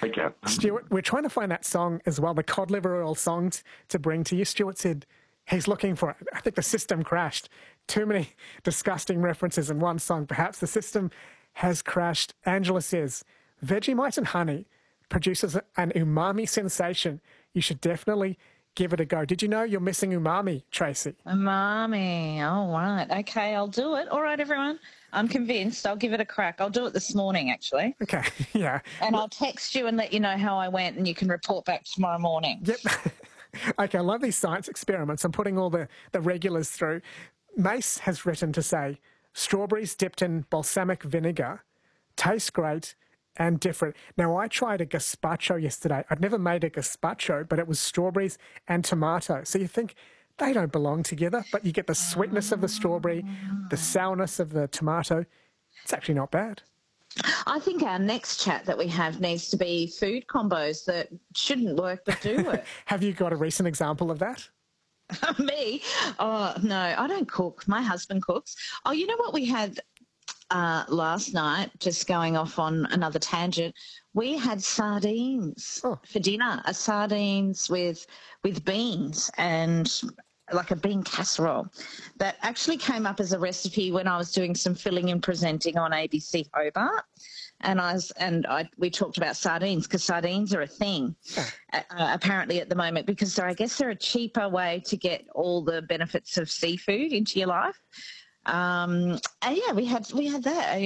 Okay. Stuart, we're trying to find that song as well, the cod liver oil song to bring to you. Stuart said he's looking for it. I think the system crashed. Too many disgusting references in one song. Perhaps the system has crashed. Angela says, Vegemite and honey produces an umami sensation. You should definitely give it a go. Did you know you're missing umami, Tracy? Umami. Oh, right. Okay, I'll do it. All right, everyone. I'm convinced. I'll give it a crack. I'll do it this morning, actually. Okay, yeah. And I'll text you and let you know how I went, and you can report back tomorrow morning. Yep. Okay, I love these science experiments. I'm putting all the regulars through. Mace has written to say, strawberries dipped in balsamic vinegar taste great and different. Now, I tried a gazpacho yesterday. I'd never made a gazpacho, but it was strawberries and tomato. So you think they don't belong together, but you get the sweetness of the strawberry, the sourness of the tomato. It's actually not bad. I think our next chat that we have needs to be food combos that shouldn't work but do work. Have you got a recent example of that? Me? Oh, no, I don't cook. My husband cooks. Oh, you know what we had last night, just going off on another tangent, we had sardines for dinner, sardines with beans and like a bean casserole. That actually came up as a recipe when I was doing some filling and presenting on ABC Hobart. And we talked about sardines because sardines are a thing apparently at the moment, because I guess they're a cheaper way to get all the benefits of seafood into your life. And yeah, we had that.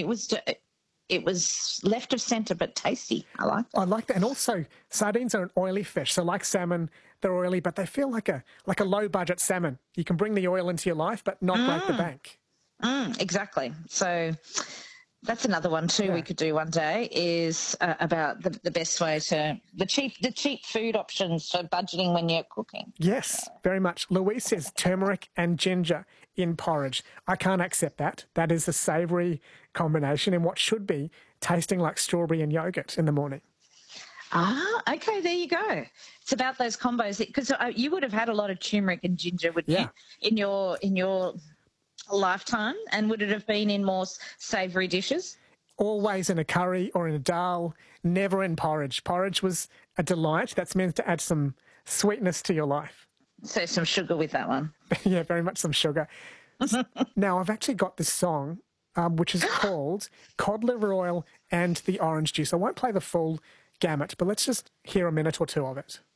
It was left of centre but tasty. I like it. I like that. And also, sardines are an oily fish. So like salmon, they're oily, but they feel like a low-budget salmon. You can bring the oil into your life but not break the bank. Exactly. So that's another one too we could do one day, is about the best way to the cheap food options for budgeting when you're cooking. Yes, very much. Louise says turmeric and ginger in porridge. I can't accept that. That is a savoury combination in what should be tasting like strawberry and yogurt in the morning. Ah, okay, there you go. It's about those combos, because you would have had a lot of turmeric and ginger, wouldn't you, in your lifetime, and would it have been in more savoury dishes? Always in a curry or in a dal, never in porridge. Porridge was a delight. That's meant to add some sweetness to your life. So some sugar with that one. Yeah, very much some sugar. Now, I've actually got this song, which is called Cod Liver Oil and the Orange Juice. I won't play the full gamut, but let's just hear a minute or two of it.